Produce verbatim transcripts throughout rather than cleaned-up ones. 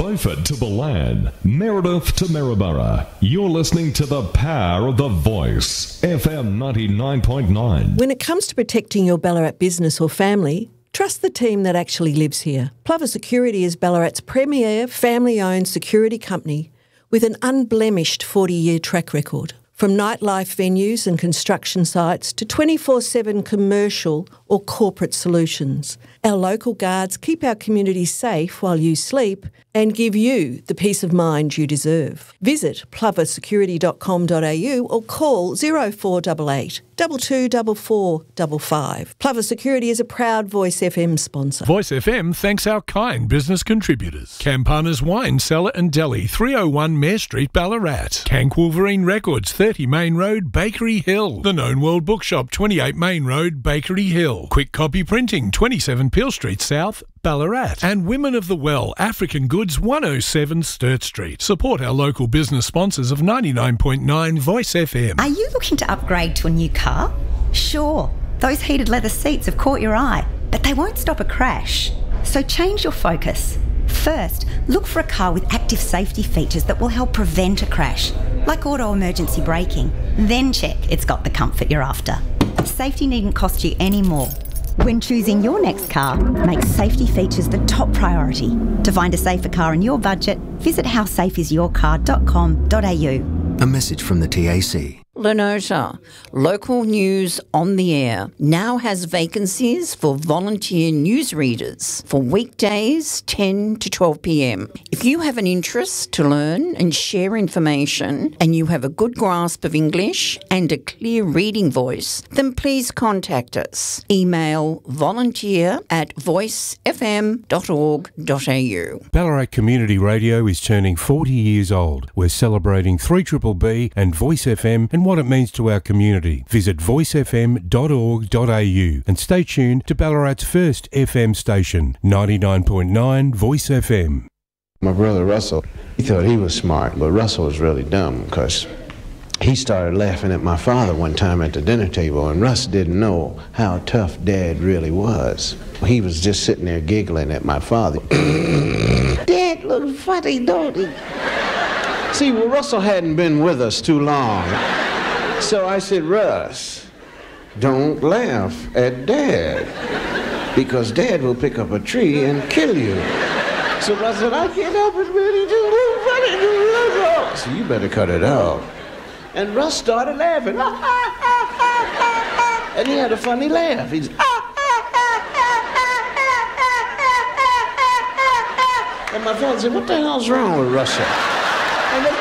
Beaufort to Balan, Meredith to Maryborough. You're listening to the power of the voice, F M ninety-nine point nine. When it comes to protecting your Ballarat business or family, trust the team that actually lives here. Plover Security is Ballarat's premier family-owned security company with an unblemished forty-year track record. From nightlife venues and construction sites to twenty-four seven commercial or corporate solutions, our local guards keep our community safe while you sleep and give you the peace of mind you deserve. Visit plover security dot com dot a u or call zero four eight eight, two two four four five five. Plover Security is a proud Voice F M sponsor. Voice F M thanks our kind business contributors. Campana's Wine Cellar and Deli, three oh one Mare Street, Ballarat. Cank Wolverine Records, thirty Main Road, Bakery Hill. The Known World Bookshop, twenty-eight Main Road, Bakery Hill. Quick Copy Printing, twenty-seven Peel Street South, Ballarat. And Women of the Well, African Goods, one oh seven Sturt Street. Support our local business sponsors of ninety-nine point nine Voice F M. Are you looking to upgrade to a new car? Sure, those heated leather seats have caught your eye, but they won't stop a crash. So change your focus. First, look for a car with active safety features that will help prevent a crash, like auto emergency braking. Then check it's got the comfort you're after. Safety needn't cost you any more. When choosing your next car, make safety features the top priority. To find a safer car in your budget, visit how safe is your car dot com dot a u. A message from the T A C. Lenota, local news on the air, now has vacancies for volunteer newsreaders for weekdays ten to twelve p m. If you have an interest to learn and share information and you have a good grasp of English and a clear reading voice, then please contact us. Email volunteer at voice f m dot org dot a u. Ballarat Community Radio is turning forty years old. We're celebrating three B B B and Voice F M and what it means to our community. Visit voice f m dot org dot a u and stay tuned to Ballarat's first F M station, ninety-nine point nine Voice F M. My brother Russell, he thought he was smart, but Russell was really dumb because he started laughing at my father one time at the dinner table, and Russ didn't know how tough Dad really was. He was just sitting there giggling at my father. Dad looks funny, don't he? See, well, Russell hadn't been with us too long. So I said, Russ, don't laugh at Dad, because Dad will pick up a tree and kill you. So Russ said, I can't help it, man. He just looks funny. So you better cut it out. And Russ started laughing. And he had a funny laugh. He's and my father said, what the hell's wrong with Russell? And, then,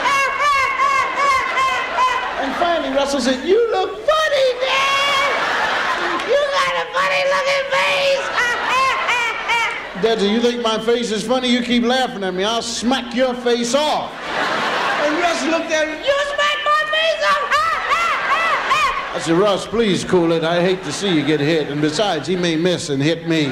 and finally Russell said, you look funny, Dad! You got a funny looking face! Dad, do you think my face is funny? You keep laughing at me, I'll smack your face off. And Russ looked at him, you smack my face off! I said, Russ, please cool it. I hate to see you get hit. And besides, he may miss and hit me.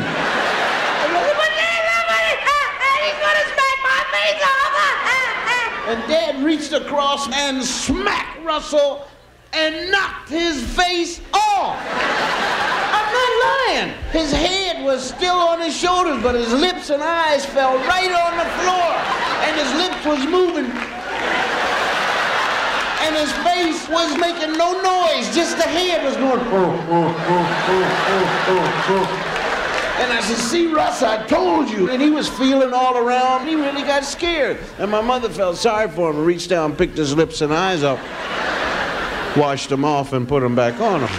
And Dad reached across and smacked Russell and knocked his face off. I'm not lying. His head was still on his shoulders, but his lips and eyes fell right on the floor. And his lips was moving. And his face was making no noise, just the head was going. Oh, oh, oh, oh, oh, oh. And I said, see, Russ, I told you. And he was feeling all around. He really got scared. And my mother felt sorry for him and reached down, picked his lips and eyes up, washed them off, and put them back on him.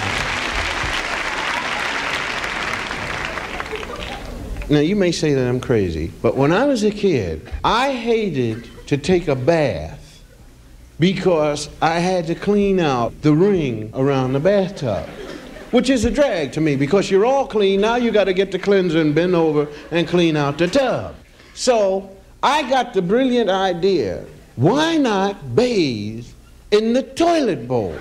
Now, you may say that I'm crazy, but when I was a kid, I hated to take a bath because I had to clean out the ring around the bathtub. Which is a drag to me, because you're all clean, now you gotta get the cleanser and bend over and clean out the tub. So I got the brilliant idea, why not bathe in the toilet bowl?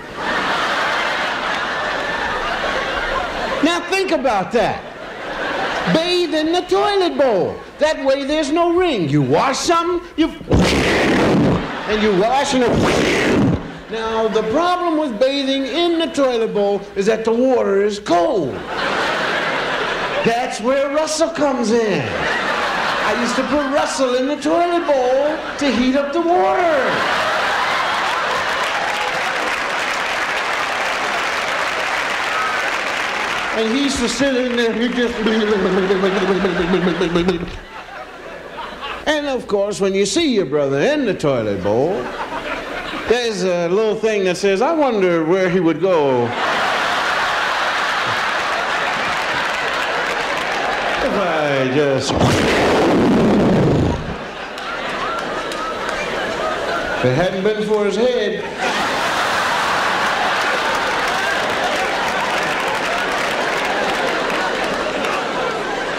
Now think about that. Bathe in the toilet bowl. That way there's no ring. You wash something, you and you wash and it. Now, the problem with bathing in the toilet bowl is that the water is cold. That's where Russell comes in. I used to put Russell in the toilet bowl to heat up the water. And he used to sit in there, he just... And of course, when you see your brother in the toilet bowl, there's a little thing that says, I wonder where he would go if I just... If it hadn't been for his head.